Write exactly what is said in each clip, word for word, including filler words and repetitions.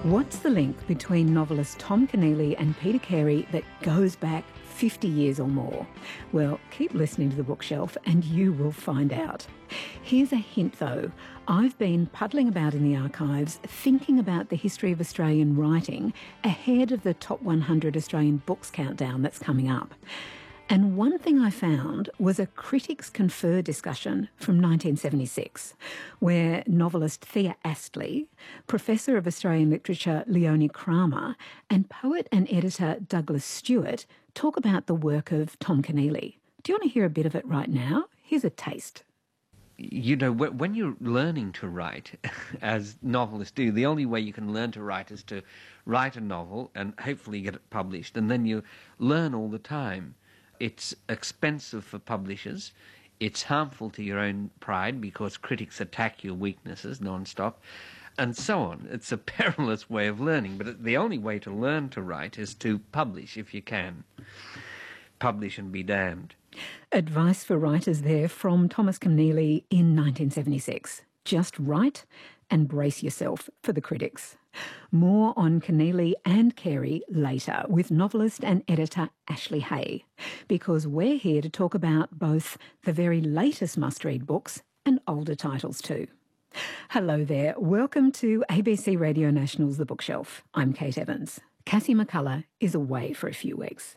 What's the link between novelist Tom Keneally and Peter Carey that goes back fifty years or more? Well, keep listening to The Bookshelf and you will find out. Here's a hint though. I've been puddling about in the archives thinking about the history of Australian writing ahead of the top one hundred Australian books countdown that's coming up. And one thing I found was a Critics Confer discussion from nineteen seventy-six, where novelist Thea Astley, Professor of Australian Literature Leonie Kramer, and poet and editor Douglas Stewart talk about the work of Tom Keneally. Do you want to hear a bit of it right now? Here's a taste. You know, when you're learning to write, as novelists do, the only way you can learn to write is to write a novel and hopefully get it published, and then you learn all the time. It's expensive for publishers. It's harmful to your own pride because critics attack your weaknesses non-stop, and so on. It's a perilous way of learning, but the only way to learn to write is to publish if you can. Publish and be damned. Advice for writers there from Thomas Keneally in nineteen seventy-six. Just write and brace yourself for the critics. More on Keneally and Carey later with novelist and editor Ashley Hay, because we're here to talk about both the very latest must-read books and older titles too. Hello there. Welcome to A B C Radio National's The Bookshelf. I'm Kate Evans. Cassie McCullough is away for a few weeks.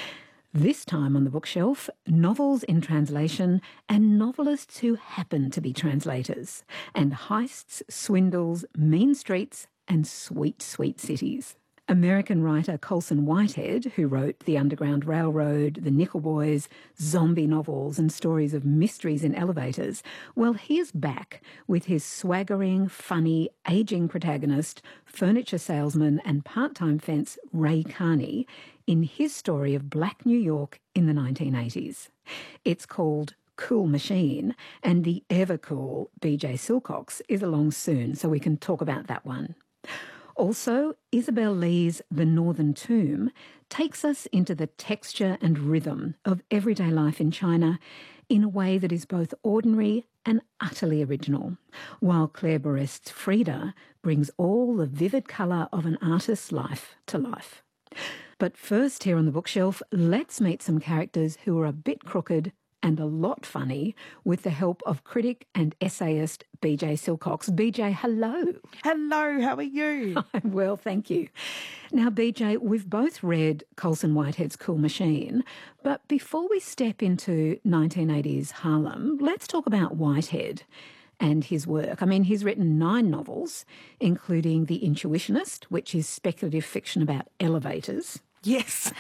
This time on The Bookshelf, novels in translation and novelists who happen to be translators, and heists, swindles, mean streets and sweet, sweet cities. American writer Colson Whitehead, who wrote The Underground Railroad, The Nickel Boys, zombie novels and stories of mysteries in elevators, well, he's back with his swaggering, funny, ageing protagonist, furniture salesman and part-time fence Ray Carney, in his story of Black New York in the nineteen eighties. It's called Cool Machine, and the ever-cool B J Silcox is along soon, so we can talk about that one. Also, Isabel Lee's The Northern Tomb takes us into the texture and rhythm of everyday life in China in a way that is both ordinary and utterly original, while Claire Borest's Frida brings all the vivid colour of an artist's life to life. But first, here on The Bookshelf, let's meet some characters who are a bit crooked and a lot funny with the help of critic and essayist B J Silcox. B J, hello. Hello, how are you? I'm well, thank you. Now, B J, we've both read Colson Whitehead's Cool Machine, but before we step into nineteen eighties Harlem, let's talk about Whitehead and his work. I mean, he's written nine novels, including The Intuitionist, which is speculative fiction about elevators. Yes.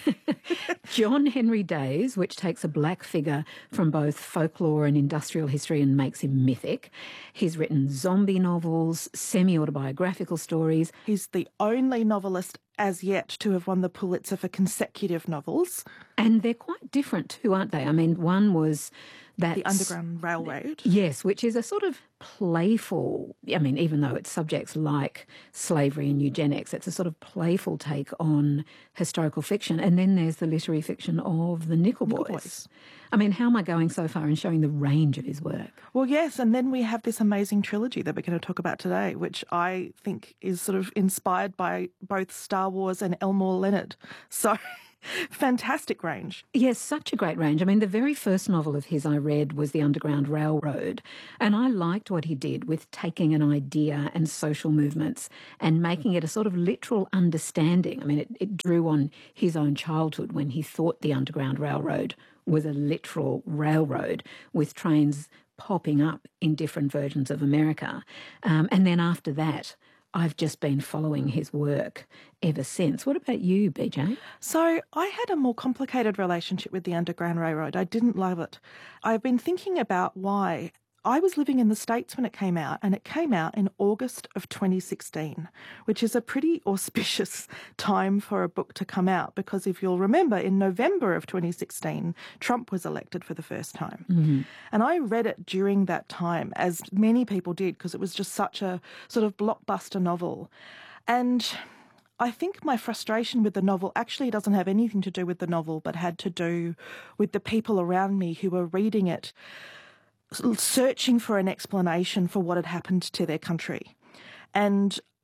John Henry Days, which takes a black figure from both folklore and industrial history and makes him mythic. He's written zombie novels, semi-autobiographical stories. He's the only novelist as yet to have won the Pulitzer for consecutive novels. And they're quite different too, aren't they? I mean, one was that... The Underground Railroad. Yes, which is a sort of playful, I mean, even though it's subjects like slavery and eugenics, it's a sort of playful take on historical fiction. And then there's the literary fiction of the Nickel Boys. Nickel Boys. I mean, how am I going so far in showing the range of his work? Well, yes, and then we have this amazing trilogy that we're going to talk about today, which I think is sort of inspired by both Star Wars and Elmore Leonard. So... fantastic range. Yes, such a great range. I mean, the very first novel of his I read was The Underground Railroad, and I liked what he did with taking an idea and social movements and making it a sort of literal understanding. I mean, it, it drew on his own childhood when he thought the Underground Railroad was a literal railroad with trains popping up in different versions of America. Um, and then after that, I've just been following his work ever since. What about you, B J? So I had a more complicated relationship with the Underground Railroad. I didn't love it. I've been thinking about why. I was living in the States when it came out, and it came out in August of twenty sixteen, which is a pretty auspicious time for a book to come out, because if you'll remember, in November of twenty sixteen, Trump was elected for the first time. Mm-hmm. And I read it during that time, as many people did, because it was just such a sort of blockbuster novel. And I think my frustration with the novel actually doesn't have anything to do with the novel, but had to do with the people around me who were reading it, searching for an explanation for what had happened to their country. And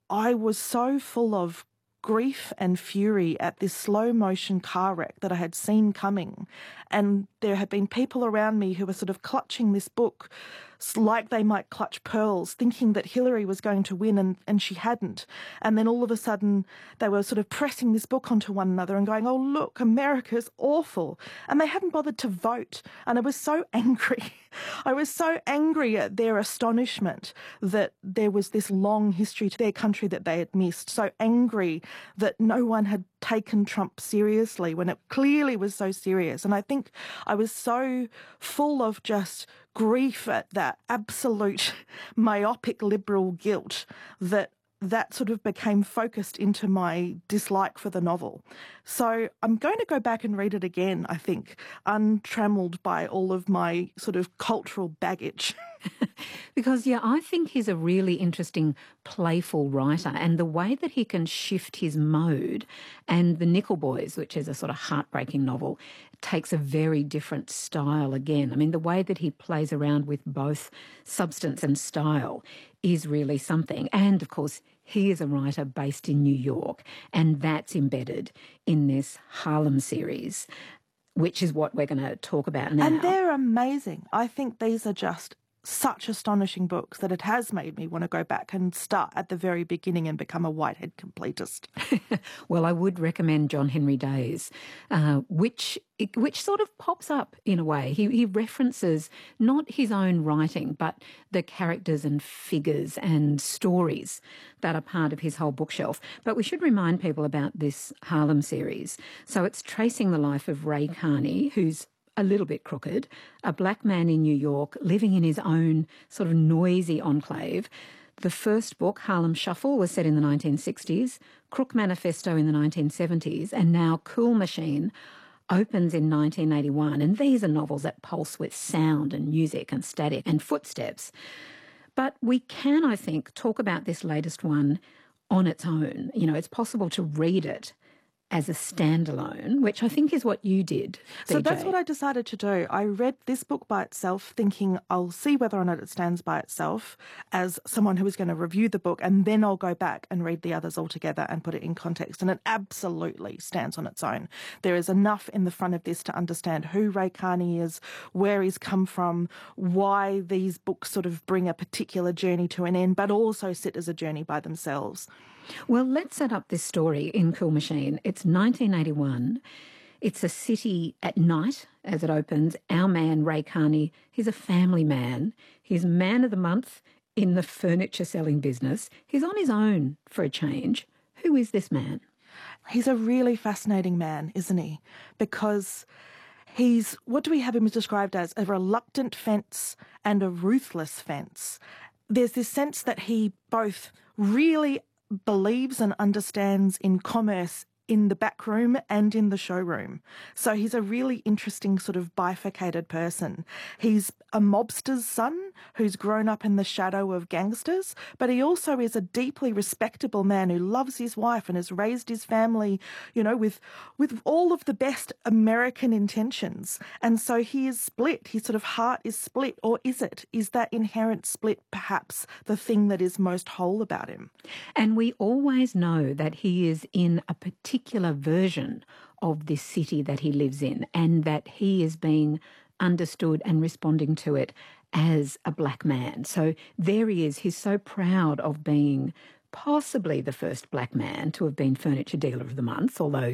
I was so full of grief and fury at this slow motion car wreck that I had seen coming. And there had been people around me who were sort of clutching this book like they might clutch pearls, thinking that Hillary was going to win, and, and she hadn't. And then all of a sudden they were sort of pressing this book onto one another and going, oh, look, America's awful. And they hadn't bothered to vote. And I was so angry. I was so angry at their astonishment that there was this long history to their country that they had missed. So angry that no one had taken Trump seriously when it clearly was so serious. And I think I was so full of just grief at that absolute myopic liberal guilt that that sort of became focused into my dislike for the novel. So I'm going to go back and read it again, I think, untrammeled by all of my sort of cultural baggage. Because, yeah, I think he's a really interesting, playful writer, and the way that he can shift his mode, and The Nickel Boys, which is a sort of heartbreaking novel, takes a very different style again. I mean, the way that he plays around with both substance and style is really something. And, of course, he is a writer based in New York, and that's embedded in this Harlem series, which is what we're going to talk about now. And they're amazing. I think these are just such astonishing books that it has made me want to go back and start at the very beginning and become a Whitehead completist. Well, I would recommend John Henry Days, uh, which which sort of pops up in a way. He, he references not his own writing, but the characters and figures and stories that are part of his whole bookshelf. But we should remind people about this Harlem series. So it's tracing the life of Ray Carney, who's a little bit crooked, a black man in New York living in his own sort of noisy enclave. The first book, Harlem Shuffle, was set in the nineteen sixties, Crook Manifesto in the nineteen seventies, and now Cool Machine opens in nineteen eighty-one. And these are novels that pulse with sound and music and static and footsteps. But we can, I think, talk about this latest one on its own. You know, it's possible to read it as a standalone, which I think is what you did, B J. So that's what I decided to do. I read this book by itself, thinking I'll see whether or not it stands by itself as someone who is going to review the book, and then I'll go back and read the others all together and put it in context. And it absolutely stands on its own. There is enough in the front of this to understand who Ray Carney is, where he's come from, why these books sort of bring a particular journey to an end, but also sit as a journey by themselves. Well, let's set up this story in Cool Machine. It's nineteen eighty-one. It's a city at night as it opens. Our man, Ray Carney, he's a family man. He's man of the month in the furniture selling business. He's on his own for a change. Who is this man? He's a really fascinating man, isn't he? Because he's, what do we have him described as? A reluctant fence and a ruthless fence. There's this sense that he both really believes and understands in commerce in the back room and in the showroom. So he's a really interesting sort of bifurcated person. He's a mobster's son who's grown up in the shadow of gangsters, but he also is a deeply respectable man who loves his wife and has raised his family, you know, with with all of the best American intentions. And so he is split. His sort of heart is split. Or is it? Is that inherent split perhaps the thing that is most whole about him? And we always know that he is in a particular version of this city that he lives in, and that he is being understood and responding to it as a black man. So there he is. He's so proud of being possibly the first black man to have been Furniture Dealer of the Month, although